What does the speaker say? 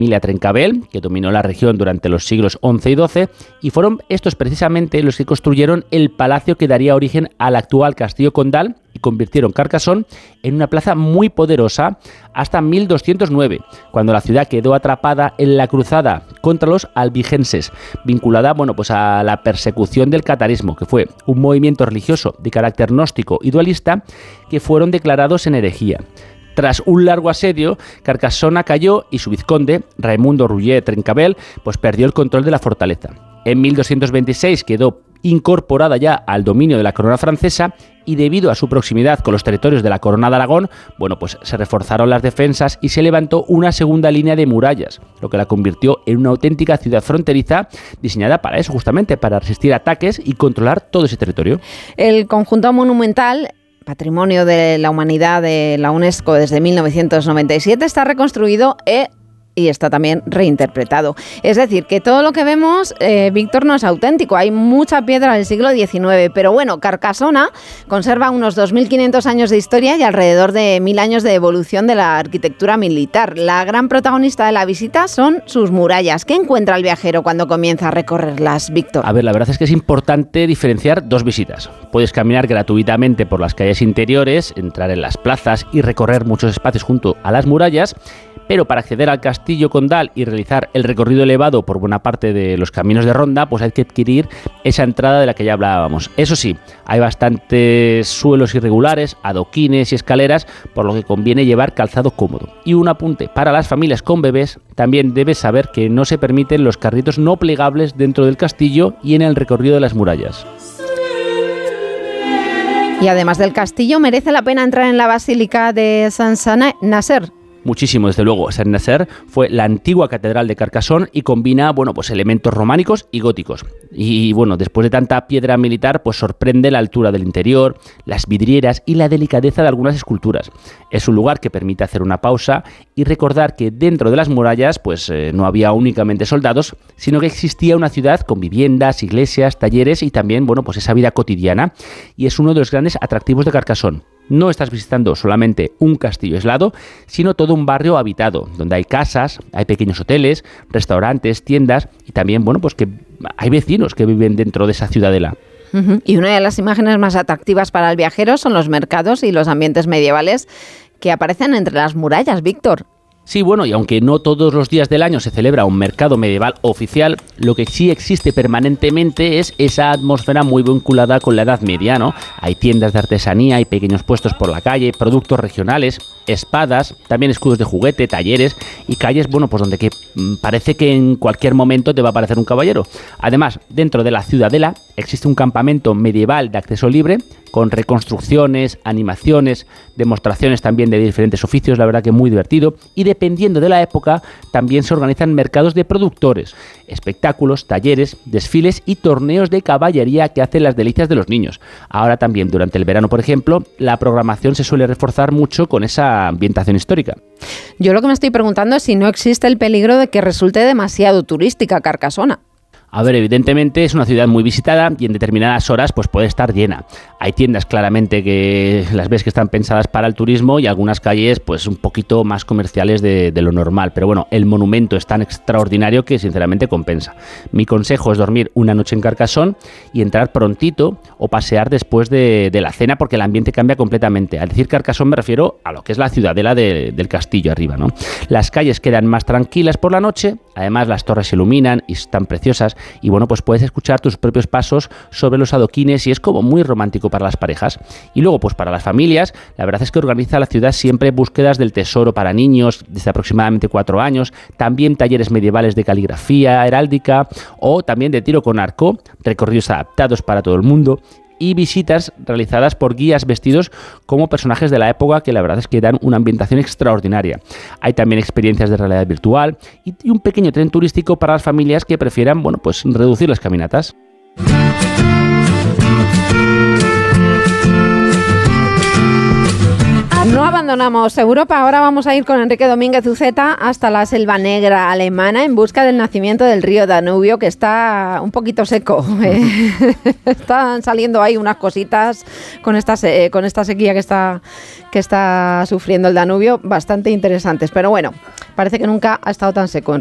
familia Trencabel, que dominó la región durante los siglos XI y XII, y fueron estos precisamente los que construyeron el palacio que daría origen al actual Castillo Condal y convirtieron Carcassonne en una plaza muy poderosa hasta 1209, cuando la ciudad quedó atrapada en la cruzada contra los albigenses, vinculada a la persecución del catarismo, que fue un movimiento religioso de carácter gnóstico y dualista que fueron declarados en herejía. Tras un largo asedio, Carcassona cayó y su vizconde, Raimundo Rouget Trencabel, perdió el control de la fortaleza. En 1226 quedó incorporada ya al dominio de la corona francesa y debido a su proximidad con los territorios de la corona de Aragón, se reforzaron las defensas y se levantó una segunda línea de murallas, lo que la convirtió en una auténtica ciudad fronteriza diseñada para eso, justamente para resistir ataques y controlar todo ese territorio. El conjunto monumental, Patrimonio de la Humanidad de la UNESCO desde 1997, está reconstruido y está también reinterpretado. Es decir, que todo lo que vemos, Víctor, no es auténtico. Hay mucha piedra del siglo XIX, pero bueno, Carcassona conserva unos 2.500 años de historia y alrededor de 1.000 años de evolución de la arquitectura militar. La gran protagonista de la visita son sus murallas. ¿Qué encuentra el viajero cuando comienza a recorrerlas, Víctor? A ver, la verdad es que es importante diferenciar dos visitas. Puedes caminar gratuitamente por las calles interiores, entrar en las plazas y recorrer muchos espacios junto a las murallas, pero para acceder al Castillo Condal y realizar el recorrido elevado por buena parte de los caminos de ronda, hay que adquirir esa entrada de la que ya hablábamos. Eso sí, hay bastantes suelos irregulares, adoquines y escaleras, por lo que conviene llevar calzado cómodo. Y un apunte, para las familias con bebés, también debes saber que no se permiten los carritos no plegables dentro del castillo y en el recorrido de las murallas. Y además del castillo, ¿merece la pena entrar en la Basílica de Saint-Nasser? Muchísimo, desde luego. Saint-Nasser fue la antigua catedral de Carcassonne y combina, elementos románicos y góticos. Y después de tanta piedra militar, sorprende la altura del interior, las vidrieras y la delicadeza de algunas esculturas. Es un lugar que permite hacer una pausa y recordar que dentro de las murallas, no había únicamente soldados, sino que existía una ciudad con viviendas, iglesias, talleres y también, esa vida cotidiana. Y es uno de los grandes atractivos de Carcassonne. No estás visitando solamente un castillo aislado, sino todo un barrio habitado, donde hay casas, hay pequeños hoteles, restaurantes, tiendas y también, que hay vecinos que viven dentro de esa ciudadela. Y una de las imágenes más atractivas para el viajero son los mercados y los ambientes medievales que aparecen entre las murallas, Víctor. Sí, y aunque no todos los días del año se celebra un mercado medieval oficial, lo que sí existe permanentemente es esa atmósfera muy vinculada con la Edad Media, ¿no? Hay tiendas de artesanía, hay pequeños puestos por la calle, productos regionales, espadas, también escudos de juguete, talleres y calles, donde parece que en cualquier momento te va a aparecer un caballero. Además, dentro de la ciudadela existe un campamento medieval de acceso libre, con reconstrucciones, animaciones, demostraciones también de diferentes oficios, la verdad que muy divertido, y dependiendo de la época también se organizan mercados de productores, espectáculos, talleres, desfiles y torneos de caballería que hacen las delicias de los niños. Ahora también durante el verano, por ejemplo, la programación se suele reforzar mucho con esa ambientación histórica. Yo lo que me estoy preguntando es si no existe el peligro de que resulte demasiado turística Carcassona. A ver, evidentemente es una ciudad muy visitada y en determinadas horas puede estar llena. Hay tiendas claramente que las ves que están pensadas para el turismo y algunas calles un poquito más comerciales de lo normal. Pero el monumento es tan extraordinario que sinceramente compensa. Mi consejo es dormir una noche en Carcassonne y entrar prontito o pasear después de la cena porque el ambiente cambia completamente. Al decir Carcassonne me refiero a lo que es la ciudadela del castillo arriba, ¿no? Las calles quedan más tranquilas por la noche, además las torres se iluminan y están preciosas. Y puedes escuchar tus propios pasos sobre los adoquines y es como muy romántico para las parejas. Y luego, para las familias, la verdad es que organiza la ciudad siempre búsquedas del tesoro para niños desde aproximadamente 4 años, también talleres medievales de caligrafía, heráldica o también de tiro con arco, recorridos adaptados para todo el mundo y visitas realizadas por guías vestidos como personajes de la época que la verdad es que dan una ambientación extraordinaria. Hay también experiencias de realidad virtual y un pequeño tren turístico para las familias que prefieran, reducir las caminatas. No abandonamos Europa, ahora vamos a ir con Enrique Domínguez Uceta hasta la Selva Negra alemana en busca del nacimiento del río Danubio, que está un poquito seco. Están saliendo ahí unas cositas con esta sequía que está sufriendo el Danubio, bastante interesantes. Pero bueno, parece que nunca ha estado tan seco.